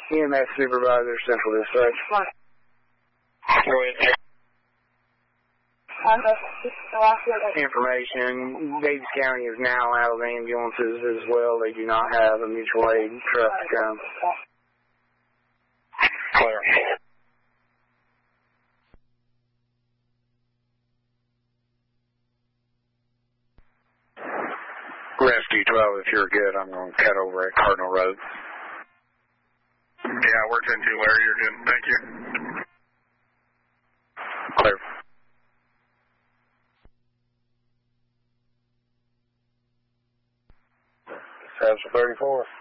EMS Supervisor, Central Dispatch. Go ahead. Information, Davis County is now out of ambulances as well. They do not have a mutual aid truck to come. Clear. Rescue 12, if you're good, I'm going to cut over at Cardinal Road. Yeah, we're 10-2, Larry. You're good. Thank you. Clear. Sabs for 34.